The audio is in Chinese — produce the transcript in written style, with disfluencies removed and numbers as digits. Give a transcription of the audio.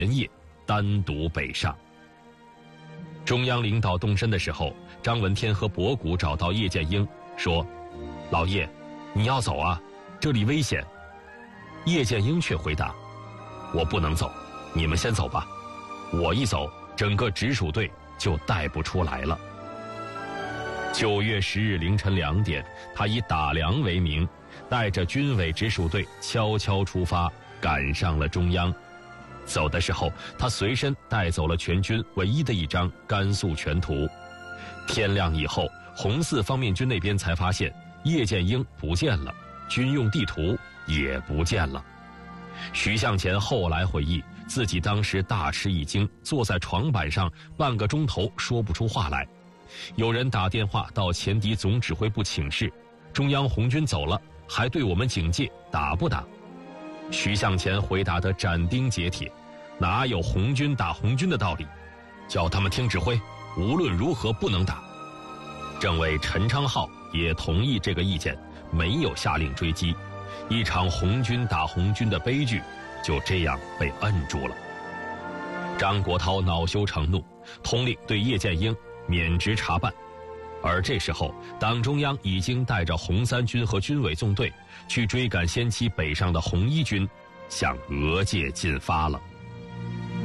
夜单独北上。中央领导动身的时候，张闻天和博古找到叶剑英，说：“老叶，你要走啊，这里危险。”叶剑英却回答：“我不能走，你们先走吧，我一走，整个直属队就带不出来了。”9月10日凌晨2点，他以打粮为名，带着军委直属队悄悄出发，赶上了中央。走的时候，他随身带走了全军唯一的一张甘肃全图。天亮以后，红四方面军那边才发现叶剑英不见了，军用地图也不见了。徐向前后来回忆，自己当时大吃一惊，坐在床板上半个钟头说不出话来。有人打电话到前敌总指挥部请示，中央红军走了，还对我们警戒，打不打？徐向前回答得斩钉截铁，哪有红军打红军的道理，叫他们听指挥，无论如何不能打。政委陈昌浩也同意这个意见，没有下令追击，一场红军打红军的悲剧就这样被摁住了。张国焘恼羞成怒，通令对叶剑英免职查办。而这时候，党中央已经带着红三军和军委纵队去追赶先期北上的红一军，向俄界进发了。